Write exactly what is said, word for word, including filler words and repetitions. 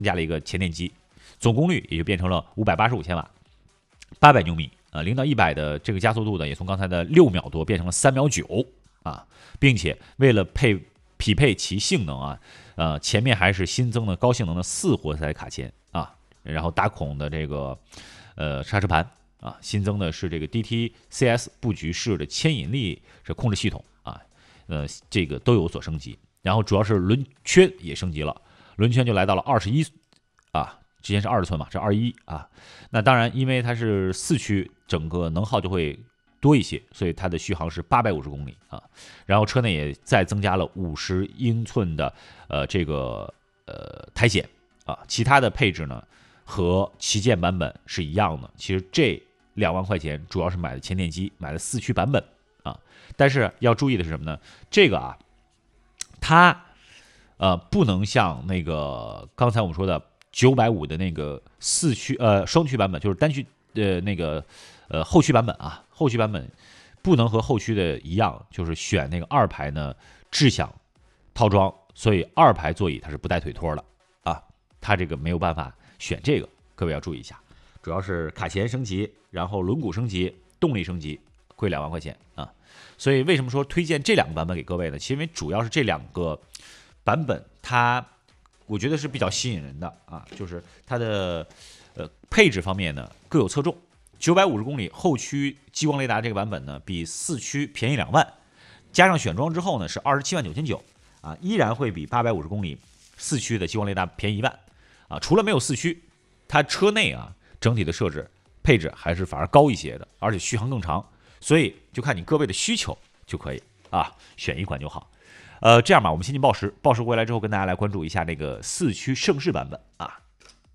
加了一个前电机，总功率也就变成了五百八十五千瓦，八百牛米啊，零到一百的这个加速度呢，也从刚才的六秒多变成了三秒九啊，并且为了配匹配其性能啊，呃，前面还是新增了高性能的四活塞卡钳啊，然后打孔的这个呃刹车盘啊，新增的是这个 D T C S 布局式的牵引力这控制系统啊，呃，这个都有所升级。然后主要是轮圈也升级了，轮圈就来到了二十一啊，之前是二十寸嘛，这二十一啊。那当然，因为它是四驱，整个能耗就会多一些，所以它的续航是八百五十公里啊。然后车内也再增加了五十英寸的呃这个呃苔藓啊，其他的配置呢和旗舰版本是一样的。其实这两万块钱主要是买的前电机，买的四驱版本啊。但是要注意的是什么呢？这个啊。它，呃，不能像那个刚才我们说的九百五的那个四驱呃双驱版本，就是单驱呃那个呃后驱版本啊，后驱版本不能和后驱的一样，就是选那个二排呢智享套装，所以二排座椅它是不带腿托的啊，它这个没有办法选这个，各位要注意一下，主要是卡钳升级，然后轮毂升级，动力升级，贵两万块钱啊。所以为什么说推荐这两个版本给各位呢？其实因为主要是这两个版本，它我觉得是比较吸引人的啊，就是它的呃配置方面呢各有侧重。九百五十公里后驱激光雷达这个版本呢，比四驱便宜两万，加上选装之后呢是二十七万九千九啊，依然会比八百五十公里四驱的激光雷达便宜一万啊。除了没有四驱，它车内啊整体的设置配置还是反而高一些的，而且续航更长。所以就看你各位的需求就可以啊，选一款就好。呃，这样吧，我们先进报时，报时回来之后跟大家来关注一下这个四驱盛世版本啊。